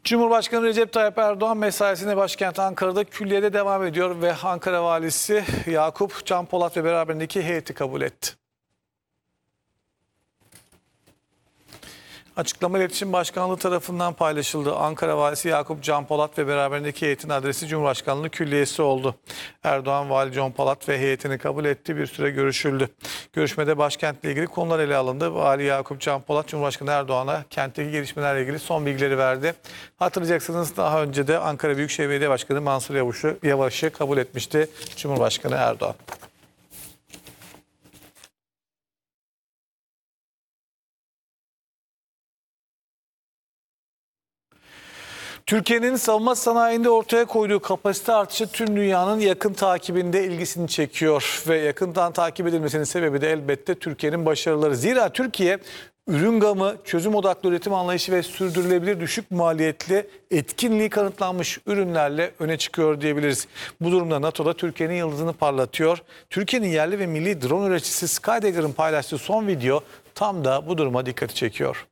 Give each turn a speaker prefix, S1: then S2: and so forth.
S1: Cumhurbaşkanı Recep Tayyip Erdoğan mesaisine başkent Ankara'da külliyede devam ediyor ve Ankara Valisi Yakup Can Polat ve beraberindeki heyeti kabul etti. Açıklama İletişim Başkanlığı tarafından paylaşıldı. Ankara Valisi Yakup Can Polat ve beraberindeki heyetin adresi Cumhurbaşkanlığı Külliyesi oldu. Erdoğan, Vali Can Polat ve heyetini kabul etti. Bir süre görüşüldü. Görüşmede başkentle ilgili konular ele alındı. Vali Yakup Can Polat, Cumhurbaşkanı Erdoğan'a kentteki gelişmelerle ilgili son bilgileri verdi. Hatırlayacaksınız, daha önce de Ankara Büyükşehir Belediye Başkanı Mansur Yavaş'ı kabul etmişti Cumhurbaşkanı Erdoğan. Türkiye'nin savunma sanayinde ortaya koyduğu kapasite artışı tüm dünyanın yakın takibinde ilgisini çekiyor ve yakından takip edilmesinin sebebi de elbette Türkiye'nin başarıları. Zira Türkiye ürün gamı, çözüm odaklı üretim anlayışı ve sürdürülebilir düşük maliyetli etkinliği kanıtlanmış ürünlerle öne çıkıyor diyebiliriz. Bu durumda NATO'da Türkiye'nin yıldızını parlatıyor. Türkiye'nin yerli ve milli drone üreticisi Skydagger'ın paylaştığı son video tam da bu duruma dikkati çekiyor.